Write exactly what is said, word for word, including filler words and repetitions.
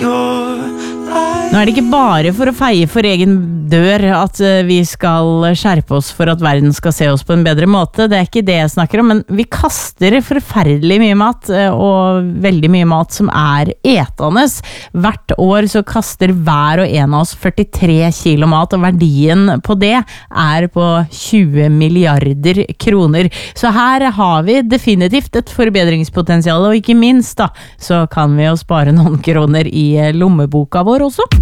Nå er det ikke bare for å feie for egen dør at vi skal skjerpe oss for at verden skal se oss på en bedre måte. Det er ikke det jeg snakker om, men vi kaster forferdelig mye mat, og veldig mye mat som er etende. Hvert år så kaster hver og en av oss førtitre kilo mat, og verdien på det er på tjue milliarder kroner. Så her har vi definitivt et forbedringspotensial, og ikke minst da, så kan vi jo spare noen kroner i lommeboka vår også.